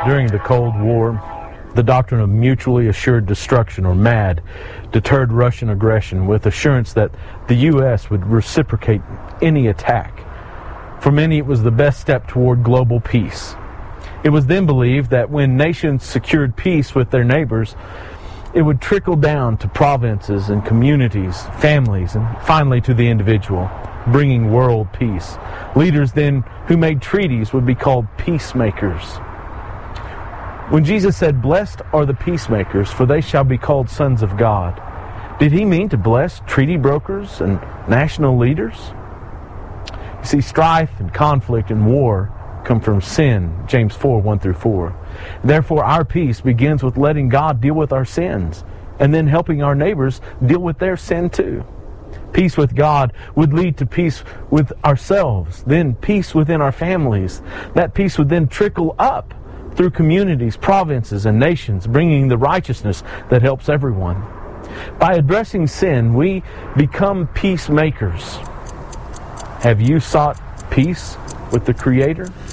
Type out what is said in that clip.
During the Cold War, the doctrine of mutually assured destruction, or MAD, deterred Russian aggression with assurance that the U.S. would reciprocate any attack. For many, it was the best step toward global peace. It was then believed that when nations secured peace with their neighbors, it would trickle down to provinces and communities, families, and finally to the individual, bringing world peace. Leaders then who made treaties would be called peacemakers. When Jesus said, "Blessed are the peacemakers, for they shall be called sons of God," did he mean to bless treaty brokers and national leaders? You see, strife and conflict and war come from sin, James 4, 1 through 4. Therefore, our peace begins with letting God deal with our sins and then helping our neighbors deal with their sin too. Peace with God would lead to peace with ourselves, then peace within our families. That peace would then trickle up through communities, provinces, and nations, bringing the righteousness that helps everyone. By addressing sin, we become peacemakers. Have you sought peace with the Creator?